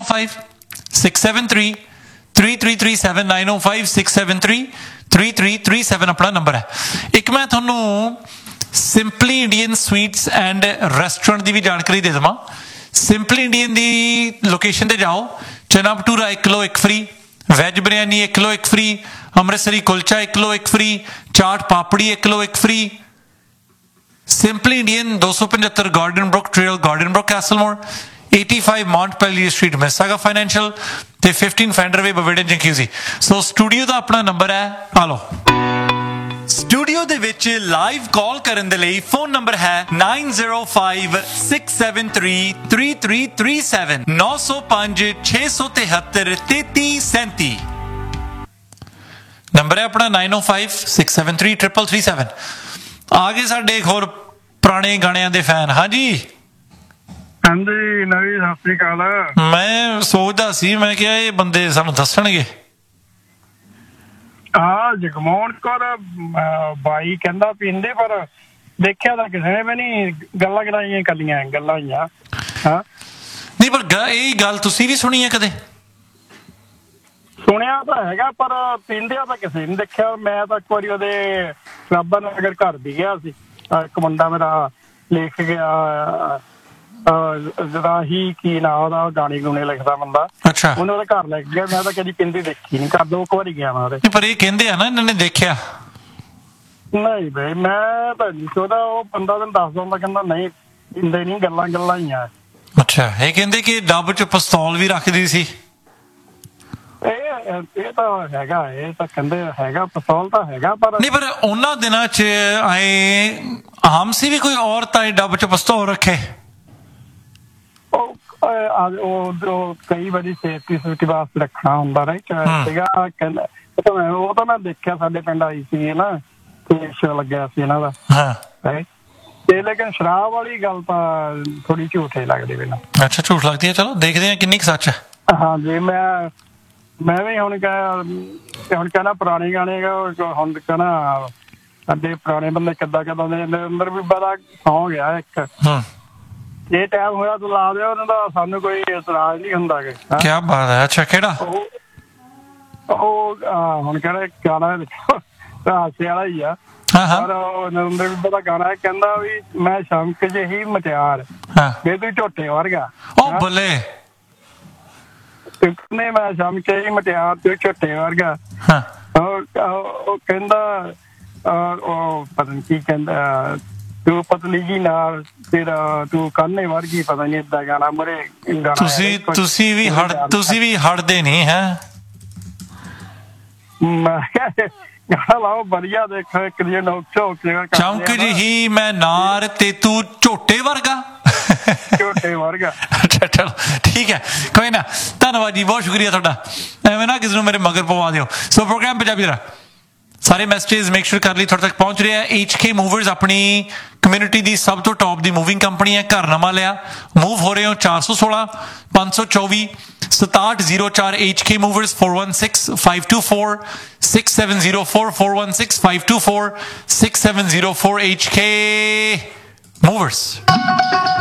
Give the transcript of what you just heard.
905-673-3337 905-673-3337 ਆਪਣਾ ਨੰਬਰ ਹੈ। ਇੱਕ ਮੈਂ ਤੁਹਾਨੂੰ simply Indian sweets and restaurant ਦੀ ਵੀ ਜਾਣਕਾਰੀ ਦੇ ਦੇਵਾਂ। ਸਿੰਪਲੀ ਇੰਡੀਅਨ ਦੀ ਲੋਕੇਸ਼ਨ ਤੇ ਜਾਓ, ਚਨਾ bhatura 1 kilo 1 free, veg biryani 1 kilo 1 free, Amritsari kulcha 1 kilo 1 free, chaat papdi 1 kilo 1 free. Simply Indian 275 garden Brook trail, garden Brook ਕੈਸਲਮੋਰ, 85 Mount ਪੈਲੀਅਰ street ਮਿਸਾਗਾ financial ਤੇ 15 ਫੈਂਡਰ ਵੇ ਬਵੇਡਨ ਜੰਕਿਊਜ਼ੀ। ਸੋ ਸਟੂਡੀਓ ਦਾ ਆਪਣਾ ਨੰਬਰ ਹੈ, ਆ ਲਓ। ਸਟੂਡੀਓ ਦੇ ਵਿੱਚ ਲਾਈਵ ਕਾਲ ਕਰਨ ਦੇ ਲਈ ਫੋਨ ਨੰਬਰ ਹੈ 9056733337 905-673-3337 ਨੰਬਰ ਹੈ ਆਪਣਾ 9056733337। ਆ ਗਏ ਸਾਡੇ ਇੱਕ ਹੋਰ ਪੁਰਾਣੇ ਗਾਣਿਆਂ ਦੇ ਫੈਨ। ਹਾਂਜੀ ਹਾਂਜੀ ਨਵੀਂ ਸਤਿ ਸ੍ਰੀ ਅਕਾਲ। ਮੈਂ ਸੋਚਦਾ ਸੀ, ਮੈਂ ਕਿਹਾ ਇਹ ਬੰਦੇ ਸਾਨੂੰ ਦੱਸਣਗੇ। ਹਾਂ ਜਗਮੋਹਨ ਕੌਰ ਬਾਈ ਕਹਿੰਦਾ ਪੀਂਦੇ, ਪਰ ਦੇਖਿਆ ਤਾਂ ਕਿਸੇ ਨੇ ਵੀ ਨਹੀਂ, ਗੱਲਾਂ ਕਰਾਈਆਂ ਕੱਲੀਆਂ ਗੱਲਾਂ ਹੀ ਆ। ਹਾਂ ਨਹੀਂ ਪਰ ਇਹ ਗੱਲ ਤੁਸੀਂ ਵੀ ਸੁਣੀ ਹੈ ਕਦੇ? ਸੁਣਿਆ ਤਾਂ ਹੈਗਾ ਪਰ ਪੀਂਦਿਆਂ ਤਾਂ ਕਿਸੇ ਨੇ ਦੇਖਿਆ। ਮੈਂ ਤਾਂ ਇੱਕ ਵਾਰੀ ਉਹਦੇ ਕਲੱਬਾਂ ਨਗਰ ਘਰ ਵੀ ਗਿਆ ਸੀ, ਇੱਕ ਮੁੰਡਾ ਮੇਰਾ ਲਿਖ ਗਿਆ ਰਾਹੀ ਕੀ ਨਾ ਉਹਦਾ, ਗਾਣੇ ਗੂਣੇ ਲਿਖਦਾ ਬੰਦਾ। ਅੱਛਾ, ਉਹਨੇ ਉਹਦੇ ਘਰ ਲੈ ਕੇ ਗਿਆ। ਮੈਂ ਤਾਂ ਕਦੀ ਪਿੰਦੀ ਦੇਖੀ ਨੀ, ਘਰ 2 ਵਾਰੀ ਗਿਆ ਮੈਂ ਉਹਦੇ। ਪਰ ਇਹ ਕਹਿੰਦੇ ਆ ਨਾ ਇਹਨਾਂ ਨੇ ਦੇਖਿਆ। ਨਹੀਂ ਬਈ ਮੈਂ ਤਾਂ ਨਹੀਂ ਉਹਦਾ, ਉਹ ਬੰਦਾ ਤੈਨੂੰ ਦੱਸਦਾ ਹੁੰਦਾ, ਕਹਿੰਦਾ ਨਹੀਂ ਪੀਂਦੇ ਨੀ, ਗੱਲਾਂ ਹੀ ਆ। ਅੱਛਾ, ਇਹ ਕਹਿੰਦੇ ਕਿ ਡੱਬ ਚ ਪਿਸਤੌਲ ਵੀ ਰੱਖਦੀ ਸੀ। ਇਹ ਤਾਂ ਹੈਗਾ, ਇਹ ਤਾਂ ਕਹਿੰਦੇ ਹੈਗਾ, ਪਿਸਤੌਲ ਤਾਂ ਹੈਗਾ। ਪਰ ਨਹੀਂ, ਪਰ ਉਹਨਾਂ ਦਿਨਾਂ ਚ ਆਏ ਆਮ ਸੀ ਵੀ ਕੋਈ ਔਰਤ ਆਏ ਡੱਬ ਚ ਪਿਸਤੌਲ ਰੱਖੇ। ਉਹ ਕਈ ਵਾਰੀ ਸੇਫਟੀ ਵਾਸਤੇ ਰੱਖਣਾ ਹੁੰਦਾ ਸੀਗਾ, ਕਹਿੰਦਾ। ਉਹ ਤਾਂ ਮੈਂ ਦੇਖਿਆ, ਸਾਡੇ ਪਿੰਡ ਆਈ ਸੀ ਨਾ, ਸ਼ੋ ਲੱਗਿਆ ਸੀ ਇਹਨਾਂ ਦਾ। ਤੇ ਲੇਕਿਨ ਸ਼ਰਾਬ ਵਾਲੀ ਗੱਲ ਤਾਂ ਥੋੜੀ ਝੂਠ ਹੀ ਲੱਗਦੀ ਮੈਨੂੰ। ਅੱਛਾ, ਝੂਠ ਲੱਗਦੀ ਹੈ। ਚਲੋ ਦੇਖਦੇ ਹਾਂ ਕਿੰਨੀ ਕੁ ਸੱਚ ਹੈ। ਹਾਂਜੀ ਮੈਂ ਵੀ ਹੁਣ ਕਹਿਣਾ ਪੁਰਾਣੇ ਗਾਣੇ ਹੁਣ ਕਹਿਣਾ ਸਾਡੇ ਪੁਰਾਣੇ ਬੰਦੇ ਕਿੱਦਾਂ ਦੇ ਅੰਦਰ ਵੀ ਬੜਾ ਸੌਂ ਗਿਆ ਇੱਕ। ਇਹ ਟਾਈਮ ਹੋਇਆ ਤੂੰ ਲਾ ਦਿਓ, ਉਹਨਾਂ ਦਾ ਸਾਨੂੰ ਕੋਈ ਇਤਰਾਜ਼ ਨਹੀਂ ਹੁੰਦਾ। ਕਿਆ ਬਾਤ ਹੈ। ਅੱਛਾ, ਕਿਹੜਾ? ਉਹ ਹੁਣ ਕਿਹੜਾ ਗਾਣਾ ਹਾਸੇ ਵਾਲਾ ਹੀ ਆ, ਪਰ ਨਰਿੰਦਰ ਬੀਬਾ ਦਾ ਗਾਣਾ ਕਹਿੰਦਾ ਵੀ ਮੈਂ ਸ਼ੰਕ ਜਿਹੀ ਮਟਿਆਰ ਵੇ ਤੂੰ ਝੋਟੇ ਵਰਗਾ। ਉਹ ਬੱਲੇ, ਮੈਂ ਸ਼ੰਕ ਜਿਹੀ ਮਟਿਆਰ ਤੂੰ ਝੋਟੇ ਵਰਗਾ। ਉਹ ਕਹਿੰਦਾ ਉਹ ਪਤਾ ਨੀ ਕੀ ਕਹਿੰਦਾ, ਤੂੰ ਪਤਲੀ ਜੀ ਨਾਲ ਤੇਰਾ ਤੂੰ ਕਾਨੇ ਵਰਗੀ, ਪਤਾ ਨੀ ਏਦਾਂ ਗਾਣਾ ਮਰੇ ਗਾਣਾ। ਤੁਸੀਂ ਵੀ ਹਟਦੇ ਨਹੀਂ ਹੈ। ਮੈਂ ਗਾਣਾ ਲਾਓ ਵਧੀਆ, ਦੇਖੋ ਇੱਕ ਦਿਨ ਚਮਕ ਜਿਹੀ ਮੈਂ ਨਾਰ ਤੇ ਤੂੰ ਝੋਟੇ ਵਰਗਾ। ਝੋਟੇ ਵਰਗਾ। ਅੱਛਾ ਚਲੋ ਠੀਕ ਹੈ, ਕੋਈ ਨਾ, ਧੰਨਵਾਦ ਜੀ, ਬਹੁਤ ਸ਼ੁਕਰੀਆ ਤੁਹਾਡਾ। ਐਵੇਂ ਨਾ ਕਿਸੇ ਨੂੰ ਮੇਰੇ ਮਗਰ ਪਵਾ ਦਿਓ। ਸੋ ਪ੍ਰੋਗਰਾਮ ਪੰਜਾਬੀ ਦਾ ਸਾਰੇ ਮੈਸੇਜ ਮੇਕ ਸ਼ੋਰ ਕਰ ਲਈ ਤੁਹਾਡੇ ਤੱਕ ਪਹੁੰਚ ਰਿਹਾ। HK ਮੂਵਰਸ ਆਪਣੀ ਕਮਿਊਨਿਟੀ ਦੀ ਸਭ ਤੋਂ ਟੌਪ ਦੀ ਮੂਵਿੰਗ ਕੰਪਨੀ ਹੈ। ਘਰ ਨਵਾਂ ਲਿਆ, ਮੂਵ ਹੋ ਰਹੇ ਹੋ 416 524 6704 HK ਮੂਵਰਸ 416-524 6704 416-524 6704 HK ਮੂਵਰਸ।